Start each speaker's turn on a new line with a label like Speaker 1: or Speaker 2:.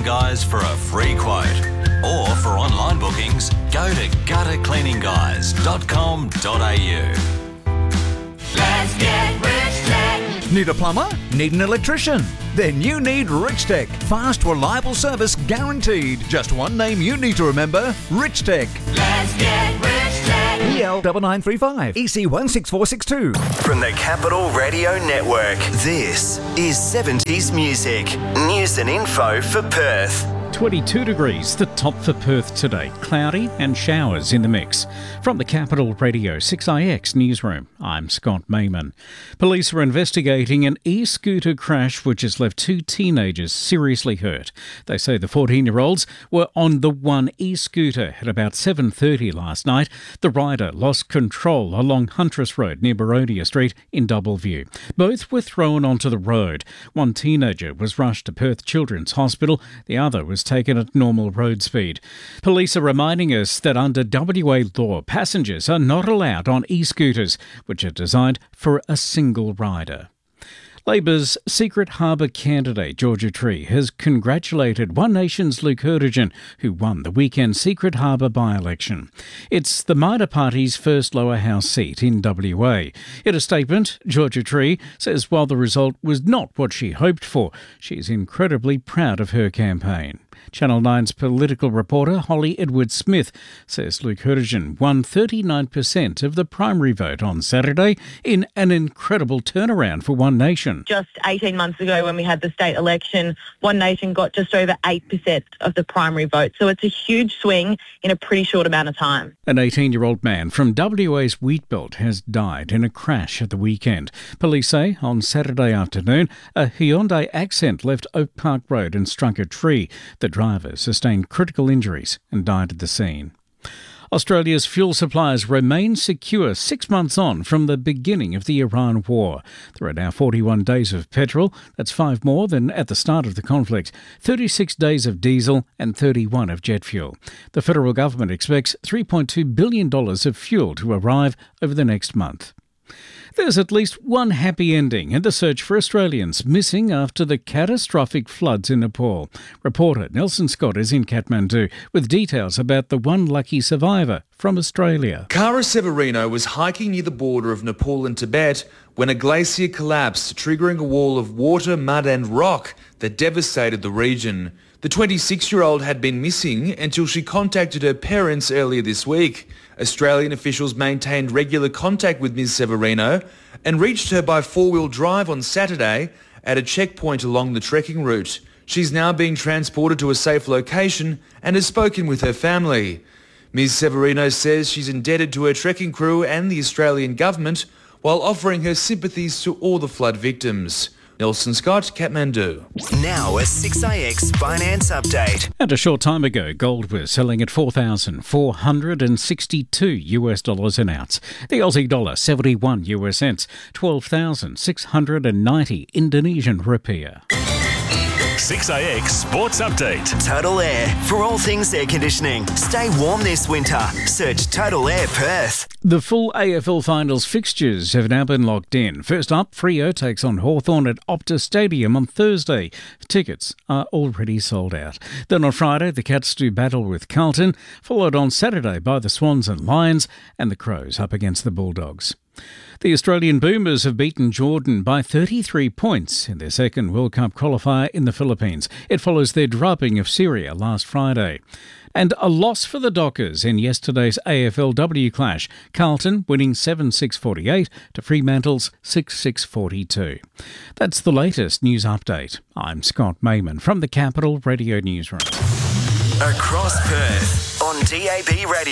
Speaker 1: Guys for a free quote. Or for online bookings, go to guttercleaninguys.com.au.
Speaker 2: Let's get Rich Tech.
Speaker 3: Need a plumber? Need an electrician? Then you need Rich Tech. Fast, reliable service guaranteed. Just one name you need to remember, Rich Tech.
Speaker 2: Let's get Rich Tech.
Speaker 3: EL 9935 EC 16462.
Speaker 4: From the Capital Radio Network, this is 70s Music. News and info for Perth.
Speaker 5: 22 degrees, the top for Perth today. Cloudy and showers in the mix. From the Capital Radio 6IX newsroom, I'm Scott Mayman. Police are investigating an e-scooter crash which has left two teenagers seriously hurt. They say the 14-year-olds were on the one e-scooter at about 7:30 last night. The rider lost control along Huntress Road near Baronia Street in Doubleview. Both were thrown onto the road. One teenager was rushed to Perth Children's Hospital. The other was taken at normal road speed. Police are reminding us that under WA law, passengers are not allowed on e-scooters, which are designed for a single rider. Labor's Secret Harbour candidate, Georgia Tree, has congratulated One Nation's Luke Hurtigan, who won the weekend Secret Harbour by-election. It's the minor party's first lower house seat in WA. In a statement, Georgia Tree says while the result was not what she hoped for, she's incredibly proud of her campaign. Channel 9's political reporter Holly Edwards-Smith says Luke Hurtigan won 39% of the primary vote on Saturday in an incredible turnaround for One Nation.
Speaker 6: Just 18 months ago when we had the state election, One Nation got just over 8% of the primary vote. So it's a huge swing in a pretty short amount of time.
Speaker 5: An 18-year-old man from WA's Wheatbelt has died in a crash at the weekend. Police say on Saturday afternoon, a Hyundai Accent left Oak Park Road and struck a tree. The driver sustained critical injuries and died at the scene. Australia's fuel supplies remain secure 6 months on from the beginning of the Iran war. There are now 41 days of petrol, that's 5 more than at the start of the conflict, 36 days of diesel and 31 of jet fuel. The federal government expects $3.2 billion of fuel to arrive over the next month. There's at least one happy ending in the search for Australians missing after the catastrophic floods in Nepal. Reporter Nelson Scott is in Kathmandu with details about the one lucky survivor from Australia.
Speaker 7: Kara Severino was hiking near the border of Nepal and Tibet when a glacier collapsed, triggering a wall of water, mud and rock that devastated the region. The 26-year-old had been missing until she contacted her parents earlier this week. Australian officials maintained regular contact with Ms Severino and reached her by four-wheel drive on Saturday at a checkpoint along the trekking route. She's now being transported to a safe location and has spoken with her family. Ms Severino says she's indebted to her trekking crew and the Australian government while offering her sympathies to all the flood victims. Nelson Scott, Kathmandu.
Speaker 4: Now a 6IX finance update.
Speaker 5: And a short time ago, gold was selling at $4,462 an ounce. The Aussie dollar 71 US cents, 12,690 Indonesian rupiah.
Speaker 1: 6IX Sports Update.
Speaker 4: Total Air, for all things air conditioning. Stay warm this winter. Search Total Air Perth.
Speaker 5: The full AFL Finals fixtures have now been locked in. First up, Freo takes on Hawthorn at Optus Stadium on Thursday. Tickets are already sold out. Then on Friday, the Cats do battle with Carlton, followed on Saturday by the Swans and Lions, and the Crows up against the Bulldogs. The Australian Boomers have beaten Jordan by 33 points in their second World Cup qualifier in the Philippines. It follows their drubbing of Syria last Friday. And a loss for the Dockers in yesterday's AFLW clash, Carlton winning 7-6-48 to Fremantle's 6-6-42. That's the latest news update. I'm Scott Mayman from the Capital Radio Newsroom.
Speaker 4: Across Perth on DAB Radio.